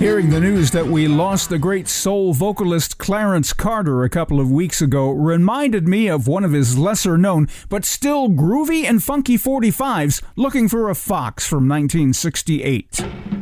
Hearing the news that we lost the great soul vocalist Clarence Carter a couple of weeks ago reminded me of one of his lesser-known but still groovy and funky 45s, Looking for a Fox from 1968.